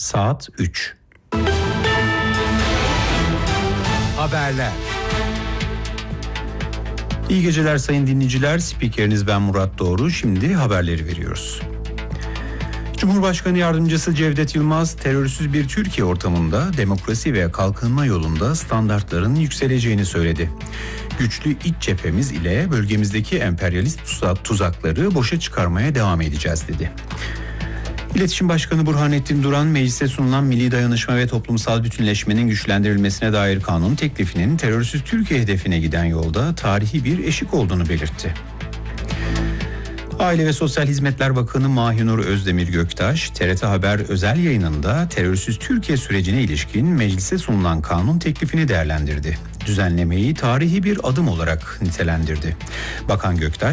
Saat 3. Haberler. İyi geceler sayın dinleyiciler. Spikeriniz ben Murat Doğru. Şimdi haberleri veriyoruz. Cumhurbaşkanı Yardımcısı Cevdet Yılmaz, terörsüz bir Türkiye ortamında demokrasi ve kalkınma yolunda standartların yükseleceğini söyledi. Güçlü iç cephemiz ile bölgemizdeki emperyalist tuzakları boşa çıkarmaya devam edeceğiz dedi. İletişim Başkanı Burhanettin Duran, meclise sunulan milli dayanışma ve toplumsal bütünleşmenin güçlendirilmesine dair kanun teklifinin terörsüz Türkiye hedefine giden yolda tarihi bir eşik olduğunu belirtti. Aile ve Sosyal Hizmetler Bakanı Mahinur Özdemir Göktaş, TRT Haber özel yayınında terörsüz Türkiye sürecine ilişkin meclise sunulan kanun teklifini değerlendirdi. Düzenlemeyi tarihi bir adım olarak nitelendirdi. Bakan Göktaş,